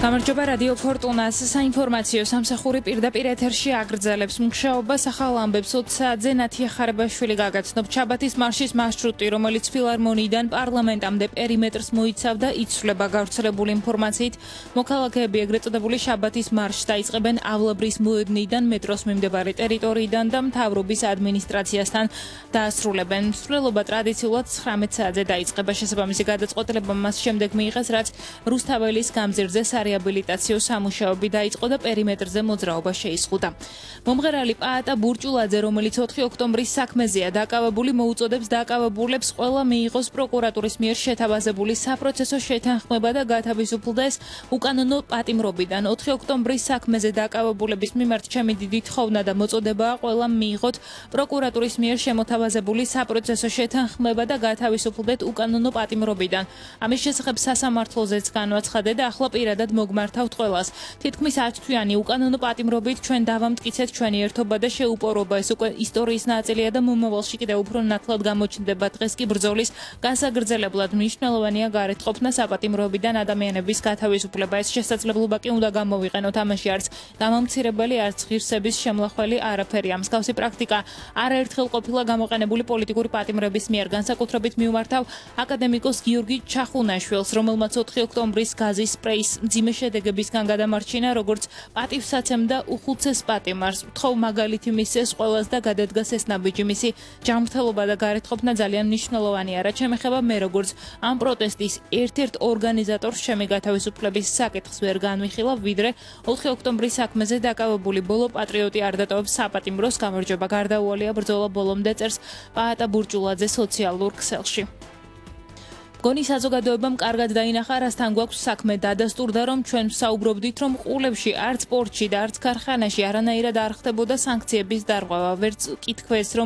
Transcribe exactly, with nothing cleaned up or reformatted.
გამარჯობა რადიო ფორტუნას საინფორმაციო სამსახური პირდაპირ ეთერში აგრძელებს მუშაობას ახალ ამბებს ოცი საათზე ნათია ხარებაშვილი გაგაცნობ ჩაბათის მარშის მარშრუტი რომელიც ფილარმონიიდან პარლამენტამდე პერიმეტრს მოიცავდა იცვლება გავრცელებული ინფორმაციით მოქალაქეები ეგრეთ წოდებული შაბათის მარშს დაიწყებენ ავლაბრის მოედნიდან მეტროს მიმდებარე ტერიტორიიდან და მთავრობის ადმინისტრაციასთან დაასრულებენ მსვლელობა ტრადიციულად ცხრამეტ საათზე დაიწყება შესაბამისი გადაწყვეტილება მას შემდეგ მიიღეს რაც რუსთაველის გამზირზე რეაბილიტაციო სამუშაოები დაიწყო და პერიმეტრზე მოძრაობა შეიზღუდა. მომღერალი პაატა ბურჭულაძე, რომელიც ოთხი ოქტომბრის საქმეზეა დაკავებული, მოუწოდებს დაკავებულებს ყველა მიიღოს პროკურატურის მიერ შეთავაზებული საპროცესო შეთანხმება და გათავისუფლდეს უკანონო პატიმრობიდან. ოთხი ოქტომბრის საქმეზე დაკავებულების მიმართ ჩემი დიდი თხოვნა და მოწოდებაა ყველა მიიღოთ პროკურატურის მიერ შემოთავაზებული საპროცესო შეთანხმება და გათავისუფლდეთ უკანონო პატიმრობიდან. ამის შესახებ სასამართლოზეც განვაცხადე და ახლა პირადად მოგმართავთ ყველას. თითქმის არც თვიანი უკანონო პატიმრობით ჩვენ დავამტკიცეთ ჩვენი ერთობა და შეუპოვება ეს უკვე ისტორიის ნაწილია და მომავალში კიდევ უფრო ნათლად გამოჩნდება. დღეს კი ბრძოლის გასაგრძელებლად მნიშვნელოვანია გარეთ ყოფნა საპატიმროებიდან ადამიანების გათავისუფლება. ეს შესაძლებლობა კი უნდა გამოვიყენოთ. ამაში არც გამომცირებელი არც ღირსების შემლახველი არაფერია. მსგავსი პრაქტიკა არაერთხელ ყოფილა გამოყენებული პოლიტიკური პატიმრების მიერ. განსაკუთრებით მიუმართავ აკადემიკოს გიორგი ჩახუნაშვილს, რომელმაც ოთხი ოქტომბრის გაზის სპრეის მძიმე შედეგებისგან გადამარჩინა როგორც პატივსაცემ და უხუცეს პატიმარს. ვთხოვ მაგალითი მისცეს ყველას და გადადგას ეს ნაბიჯი. მისი ჯანმრთელობა და გარეთ ყოფნა ძალიან მნიშვნელოვანია. რაც შემეხება მე როგორც ამ პროტესტის ერთ-ერთ ორგანიზატორს ჩემი გათავისუფლების საკითხს ვერ განვიხილავ, ვიდრე ოთხი ოქტომბრის საქმეზე დაკავებული ბოლო პატრიოტი არ დატოვებს საპატიმროს. გამარჯობა, გარდაუვალია ბრძოლა ბოლომდე წერს პაატა ბურჭულაძე სოციალურ ქსელში. გონი საზოგადოებამ კარგად დაინახა, რასთან გვაქვს საქმე. დადასტურდა, რომ ჩვენ ვსაუბრობდით, რომ ყულებში არც პორტში და არც ქარხანაში არანაირად არ ხდებოდა სანქციების დარღვევა. ვერც კითხვეს, რომ